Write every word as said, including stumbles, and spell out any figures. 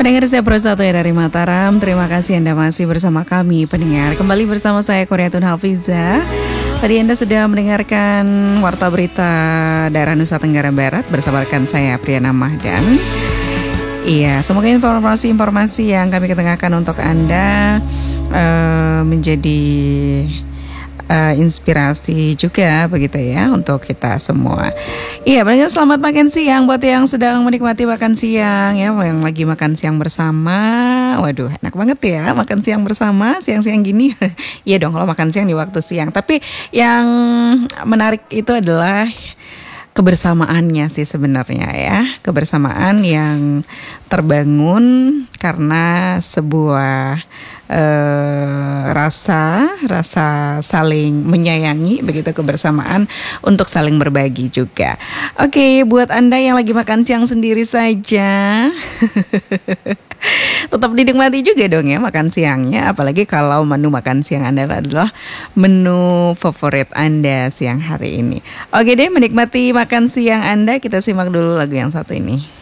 Pendengar setiap satu ya dari Mataram, terima kasih Anda masih bersama kami pendengar. Kembali bersama saya Koryatun Hafizah. Tadi Anda sudah mendengarkan Warta Berita daerah Nusa Tenggara Barat bersama rekan saya Priyana Mahdan. Iya, semoga informasi-informasi yang kami ketengahkan untuk Anda uh, menjadi uh, inspirasi juga begitu ya untuk kita semua. Iya, baiklah, selamat makan siang buat yang sedang menikmati makan siang ya, yang lagi makan siang bersama. Waduh, enak banget ya makan siang bersama siang-siang gini. Iya dong kalau makan siang di waktu siang. Tapi yang menarik itu adalah kebersamaannya sih sebenarnya ya. Kebersamaan yang terbangun karena sebuah eh, rasa rasa saling menyayangi, begitu, kebersamaan untuk saling berbagi juga. Oke, buat Anda yang lagi makan siang sendiri saja tetap dinikmati juga dong ya makan siangnya, apalagi kalau menu makan siang Anda adalah menu favorit Anda siang hari ini. Oke deh, menikmati makan siang Anda, kita simak dulu lagu yang satu ini.